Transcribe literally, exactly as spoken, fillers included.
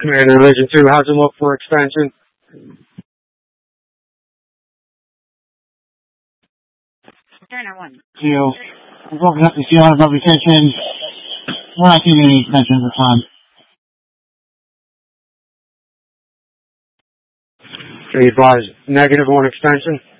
Commander Division two, how's it look for extension? Turner one. Two. I'm opening up the seal on above retention. We're not seeing any extensions this time. Can you advise negative on extension?